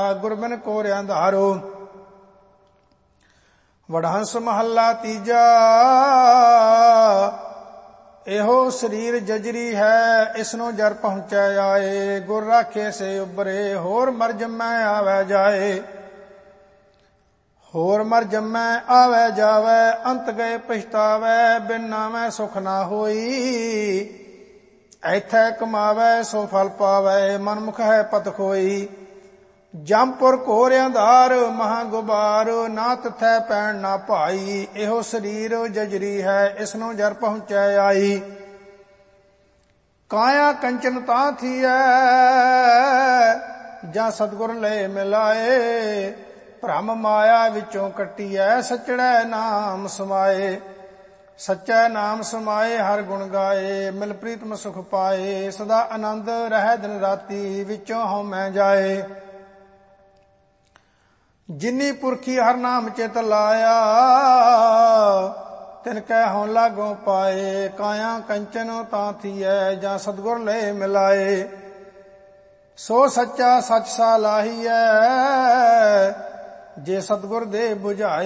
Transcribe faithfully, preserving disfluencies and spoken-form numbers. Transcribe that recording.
ਗੁਰਬਿਨ ਕੋਰਿਆਂ ਧਾਰੋ। ਵਡਹੰਸ ਮਹੱਲਾ ਤੀਜਾ। ਇਹੋ ਸਰੀਰ ਜਜਰੀ ਹੈ, ਇਸਨੂੰ ਜਰ ਪਹੁੰਚੈ ਆਏ। ਗੁਰ ਰਾਖੇ ਸੇ ਉਬਰੇ, ਹੋਰ ਮਰ ਜੰਮੈ ਆਵੈ ਜਾਏ। ਹੋਰ ਮਰ ਜੰਮੈ ਆਵੈ ਜਾਵੈ, ਅੰਤ ਗਏ ਪਛਤਾਵੈ। ਬਿਨ ਨਾਮੈ ਸੁਖ ਨਾ ਹੋਈ, ਐਥੈ ਕਮਾਵੈ ਸੋ ਫਲ ਪਾਵੈ। ਮਨਮੁਖ ਹੈ ਪਤ ਖੋਈ, ਜੰਪੁਰ ਘੋਰ ਅੰਧਾਰ ਮਹਾ ਗੁਬਾਰ। ਨਾ ਤਿਥੈ ਪੈਣ ਨਾ ਭਾਈ, ਇਹੋ ਸਰੀਰ ਜਜਰੀ ਹੈ, ਇਸਨੂੰ ਜਰ ਪਹੁੰਚੈ ਆਈ। ਕਾਇਆ ਕੰਚਨ ਤਾਂ ਥੀਐ, ਜਾਂ ਸਤਿਗੁਰ ਲੈ ਮਿਲਾਏ। ਭ੍ਰਮ ਮਾਇਆ ਵਿੱਚੋਂ ਕੱਟੀਐ, ਸਚੜੈ ਨਾਮ ਸਮਾਏ। ਸੱਚੈ ਨਾਮ ਸਮਾਏ, ਹਰ ਗੁਣ ਗਾਏ। ਮਿਲ ਪ੍ਰੀਤਮ ਸੁਖ ਪਾਏ, ਸਦਾ ਆਨੰਦ ਰਹਿ ਦਿਨ ਰਾਤੀ। ਵਿੱਚੋਂ ਹਉਮੈ ਜਾਏ, ਜਿਨੀ ਪੁਰਖੀ ਹਰ ਨਾਮ ਚਿਤ ਲਾਇਆ। ਤਿਨ ਕੈ ਹਉ ਲਾਗੋ ਪਾਏ, ਕਾਇਆ ਕੰਚਨ ਤਾਂ ਥੀਐ, ਜਾਂ ਸਤਿਗੁਰ ਲੈ ਮਿਲਾਏ। ਸੋ ਸੱਚਾ ਸੱਚ ਸਾਲਾਹੀਐ, ਜੇ ਸਤਿਗੁਰ ਦੇ ਬੁਝਾਏ।